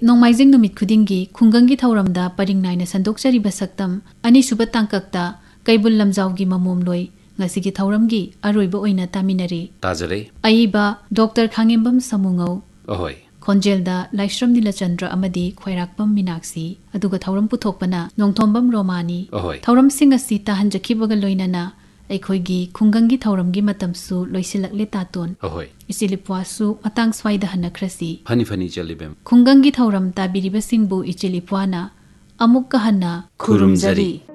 नोंमाइजिंग नुमित खुदिंगी खुंगंगी थौरमदा purring Naina संदोकचरिबा सक्तम अनिसुबा तांककता Keibul लमजावगी ममोमलोय ngasi gi thauramgi aroiba oina taminari tajare aiba Dr. Khangembam Samungau ohoi Khonjelda Laishram Nilachandra amadi Khwairakpam Minaksi aduga thauram puthokpana Nongthombam Romani ohoi thauram sing asi tahanjakibaga loinana aikhoigi khungangi thauramgi matamsu loisilakle taton ohoi isilipwasu matang swaida hanakrasi fani chalibem khungangi thauram tabiriba singbu ichilipwana amukka hanna khurumjari